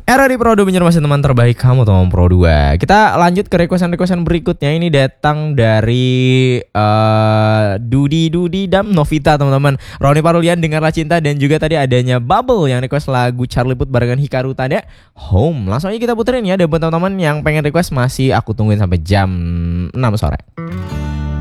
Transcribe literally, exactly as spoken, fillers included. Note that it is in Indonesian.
Era di Pro dua masih teman terbaik kamu teman Pro dua. Kita lanjut ke requestan-requestan berikutnya. Ini datang dari uh, Dudi Dudi Dam Novita teman-teman. Roni Parulian Dengarlah Cinta, dan juga tadi adanya Bubble yang request lagu Charlie Puth barengan Hikaru Tada Home. Langsung aja kita puterin ya. Dan buat teman-teman yang pengen request masih aku tungguin sampai jam enam sore.